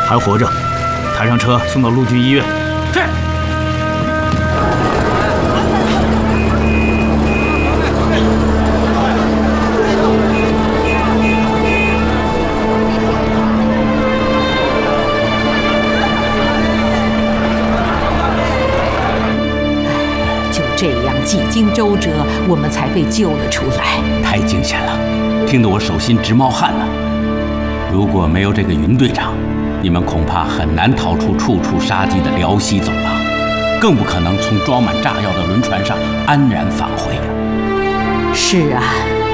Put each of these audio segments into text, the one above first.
还活着，抬上车送到陆军医院。 是。 就这样几经周折，我们才被救了出来。 太惊险了，听得我手心直冒汗了。如果没有这个云队长，你们恐怕很难逃出处处杀机的辽西走廊，更不可能从装满炸药的轮船上安然返回。 是啊，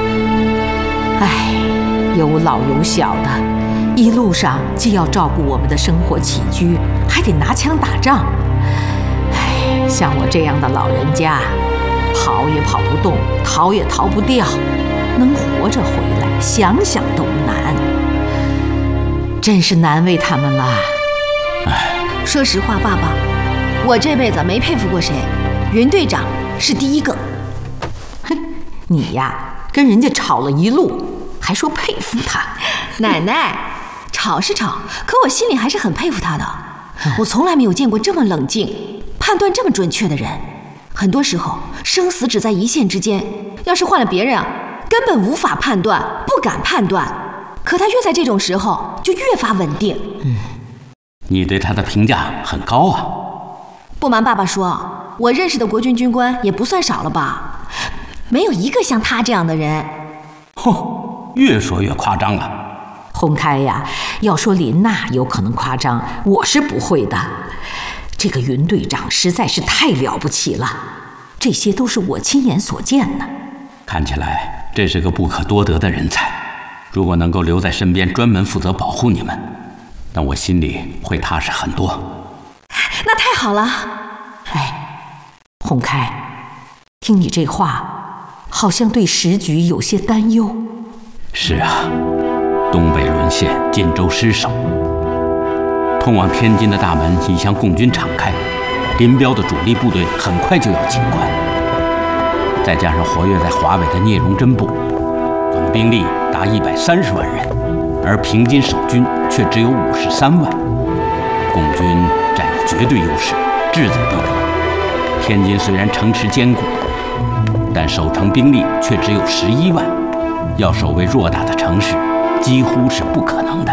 有老有小的，一路上既要照顾我们的生活起居，还得拿枪打仗。像我这样的老人家，跑也跑不动，逃也逃不掉，能活着回来，想想都难。真是难为他们了。 说实话，爸爸，我这辈子没佩服过谁，云队长是第一个。 哼，你呀，跟人家吵了一路，还说佩服他。 奶奶，吵是吵，可我心里还是很佩服他的。我从来没有见过这么冷静、判断这么准确的人。很多时候，生死只在一线之间，要是换了别人啊，根本无法判断，不敢判断。可他越在这种时候就越发稳定。 你对他的评价很高啊。 不瞒爸爸说，我认识的国军军官也不算少了吧，没有一个像他这样的人。 越说越夸张了。 洪开呀，要说林娜有可能夸张，我是不会的。这个云队长实在是太了不起了，这些都是我亲眼所见的。 看起来这是个不可多得的人才，如果能够留在身边，专门负责保护你们，那我心里会踏实很多。 那太好了。 洪开，听你这话，好像对时局有些担忧。 是啊，东北沦陷，晋州失守，通往天津的大门已向共军敞开，林彪的主力部队很快就要进关，再加上活跃在华北的聂荣臻部，总兵力达130万人，而平津守军却只有53万，共军占有绝对优势，志在必得。天津虽然城池坚固，但守城兵力却只有11万，要守卫偌大的城市，几乎是不可能的。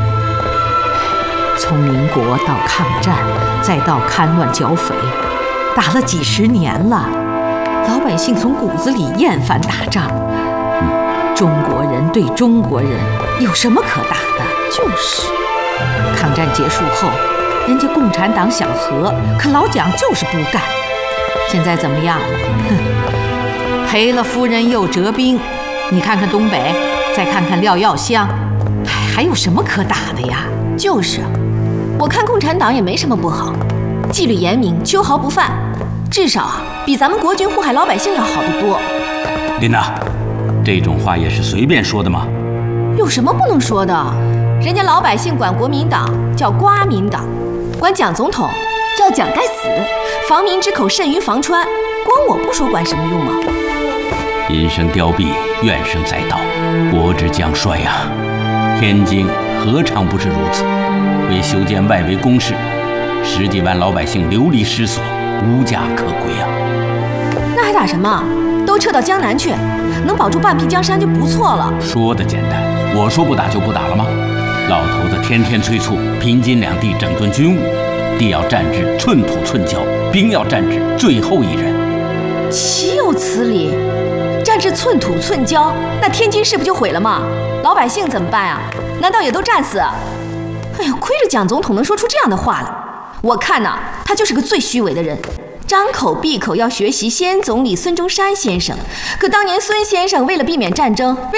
从民国到抗战，再到戡乱剿匪，打了几十年了，老百姓从骨子里厌烦打仗。中国人对中国人有什么可打的？就是。抗战结束后，人家共产党想和，可老蒋就是不干。现在怎么样？赔了夫人又折兵。你看看东北，再看看廖耀湘，还有什么可打的呀？ 就是，我看共产党也没什么不好，纪律严明，秋毫不犯，至少比咱们国军祸害老百姓要好得多。 琳娜，这种话也是随便说的吗？ 有什么不能说的？人家老百姓管国民党叫瓜民党，管蒋总统叫蒋该死，防民之口甚于防川，光我不说管什么用啊？ 银声凋敝，怨声载道，国之将衰呀！天津何尝不是如此？为修建外围工事，10几万老百姓流离失所，无家可归啊！ 那还打什么？都撤到江南去，能保住半壁江山就不错了。 说的简单，我说不打就不打了吗？老头子天天催促平津两地整顿军务，地要占至寸土寸交，兵要占至最后一人。 岂有此理！占至寸土寸交，那天津市不就毁了吗？老百姓怎么办啊？难道也都战死？哎呀，亏着蒋总统能说出这样的话来。我看呐，他就是个最虚伪的人，张口闭口要学习先总理孙中山先生。可当年孙先生为了避免战争，